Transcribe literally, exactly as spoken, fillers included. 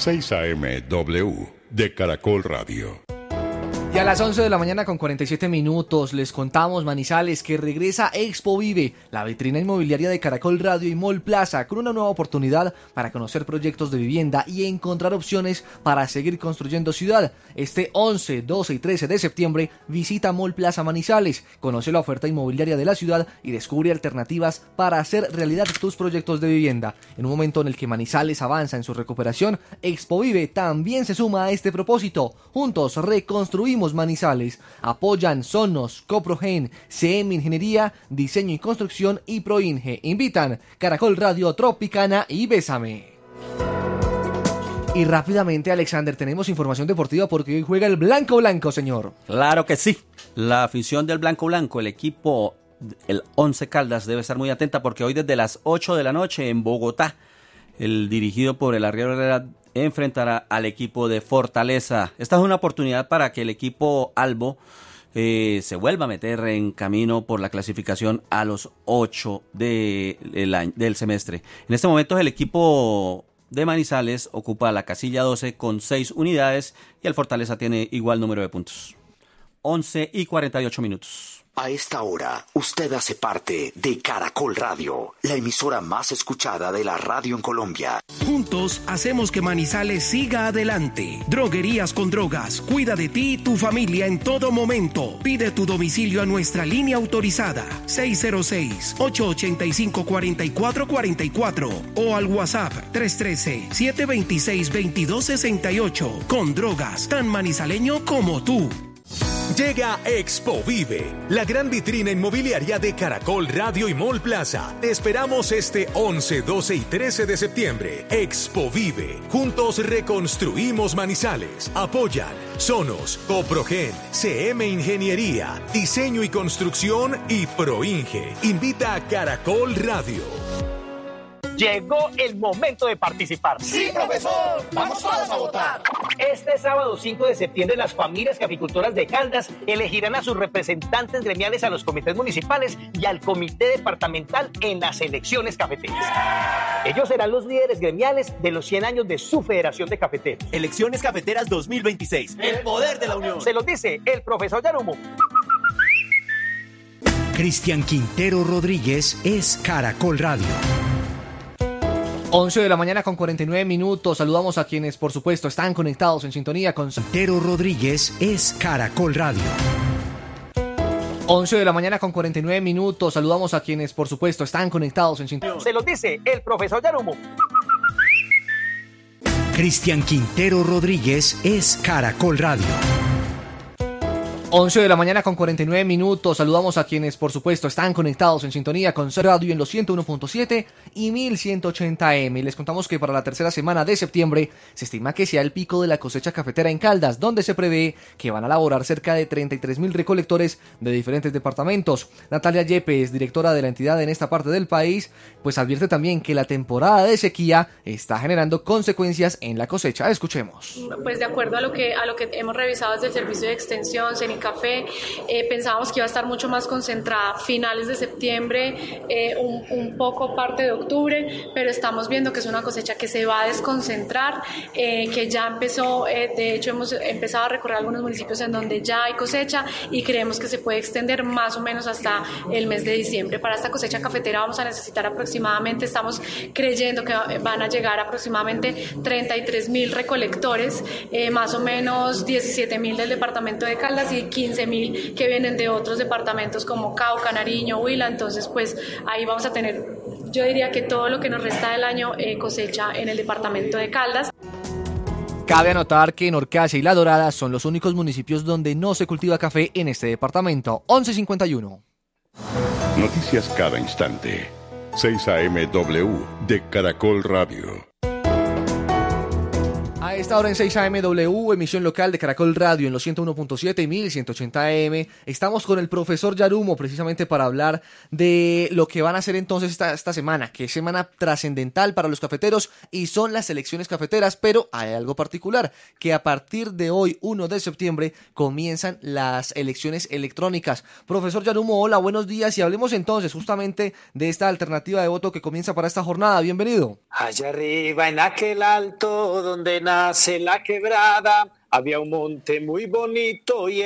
seis A M W de Caracol Radio. Y a las once de la mañana con cuarenta y siete minutos les contamos, Manizales, que regresa Expo Vive, la vitrina inmobiliaria de Caracol Radio y Mall Plaza, con una nueva oportunidad para conocer proyectos de vivienda y encontrar opciones para seguir construyendo ciudad. Este once, doce y trece de septiembre visita Mall Plaza Manizales, conoce la oferta inmobiliaria de la ciudad y descubre alternativas para hacer realidad tus proyectos de vivienda. En un momento en el que Manizales avanza en su recuperación, Expo Vive también se suma a este propósito. Juntos reconstruimos Manizales. Apoyan Sonos, Coprogen, C M Ingeniería, Diseño y Construcción y Proinge. Invitan Caracol Radio, Tropicana y Bésame. Y rápidamente, Alexander, tenemos información deportiva porque hoy juega el Blanco Blanco, señor. Claro que sí. La afición del Blanco Blanco, el equipo, el Once Caldas, debe estar muy atenta porque hoy desde las ocho de la noche en Bogotá, el dirigido por el Arriero Herrera enfrentará al equipo de Fortaleza. Esta es una oportunidad para que el equipo Albo eh, se vuelva a meter en camino por la clasificación a los ocho de, el año, del semestre. En este momento el equipo de Manizales ocupa la casilla doce con seis unidades y el Fortaleza tiene igual número de puntos. once y cuarenta y ocho minutos. A esta hora, usted hace parte de Caracol Radio, la emisora más escuchada de la radio en Colombia. Juntos hacemos que Manizales siga adelante. Droguerías con Drogas, cuida de ti y tu familia en todo momento. Pide tu domicilio a nuestra línea autorizada seis cero seis, ocho ocho cinco, cuatro cuatro cuatro cuatro o al WhatsApp tres uno tres, siete dos seis, dos dos seis ocho. Con Drogas, tan manizaleño como tú. Llega Expo Vive, la gran vitrina inmobiliaria de Caracol Radio y Mall Plaza. Te esperamos este once, doce y trece de septiembre. Expo Vive. Juntos reconstruimos Manizales. Apoyan Sonos, Coprogen, C M Ingeniería, Diseño y Construcción y Proinge. Invita a Caracol Radio. Llegó el momento de participar. ¡Sí, profesor! ¡Vamos todos a votar! Este sábado cinco de septiembre las familias caficultoras de Caldas elegirán a sus representantes gremiales a los comités municipales y al comité departamental en las elecciones cafeteras. Ellos serán los líderes gremiales de los cien años de su Federación de Cafeteros. Elecciones Cafeteras dos mil veintiséis. El poder de la unión. Se los dice el profesor Yarumo. Cristian Quintero Rodríguez es Caracol Radio. once de la mañana con cuarenta y nueve minutos. Saludamos a quienes, por supuesto, están conectados en sintonía con... Quintero Rodríguez es Caracol Radio. once de la mañana con cuarenta y nueve minutos. Saludamos a quienes, por supuesto, están conectados en sintonía. Se los dice el profesor Yarumo. Cristian Quintero Rodríguez es Caracol Radio. once de la mañana con cuarenta y nueve minutos. Saludamos a quienes, por supuesto, están conectados en sintonía con Radio en los ciento uno punto siete y mil ciento ochenta eme. Y les contamos que para la tercera semana de septiembre se estima que sea el pico de la cosecha cafetera en Caldas, donde se prevé que van a laborar cerca de treinta y tres mil recolectores de diferentes departamentos. Natalia Yepes, directora de la entidad en esta parte del país, pues advierte también que la temporada de sequía está generando consecuencias en la cosecha. Escuchemos. Pues de acuerdo a lo que, a lo que hemos revisado desde el Servicio de Extensión, Cenica Café, eh, pensábamos que iba a estar mucho más concentrada finales de septiembre, eh, un, un poco parte de octubre, pero estamos viendo que es una cosecha que se va a desconcentrar, eh, que ya empezó, eh, de hecho hemos empezado a recorrer algunos municipios en donde ya hay cosecha y creemos que se puede extender más o menos hasta el mes de diciembre. Para esta cosecha cafetera vamos a necesitar aproximadamente, estamos creyendo que van a llegar aproximadamente treinta y tres mil recolectores, eh, más o menos diecisiete mil del departamento de Caldas y quince mil que vienen de otros departamentos como Cauca, Nariño, Huila. Entonces pues ahí vamos a tener, yo diría que todo lo que nos resta del año eh, cosecha en el departamento de Caldas. Cabe anotar que Norcasia y La Dorada son los únicos municipios donde no se cultiva café en este departamento. once cincuenta y uno. Noticias cada instante. seis A M W de Caracol Radio. A esta hora en seis A M W, emisión local de Caracol Radio en los ciento uno punto siete y mil ciento ochenta eme. Estamos con el profesor Yarumo precisamente para hablar de lo que van a hacer entonces esta, esta semana, que es semana trascendental para los cafeteros y son las elecciones cafeteras, pero hay algo particular, que a partir de hoy, uno de septiembre, comienzan las elecciones electrónicas. Profesor Yarumo, hola, buenos días y hablemos entonces justamente de esta alternativa de voto que comienza para esta jornada. Bienvenido. Allá arriba en aquel alto donde lejanas en la quebrada había un monte muy bonito y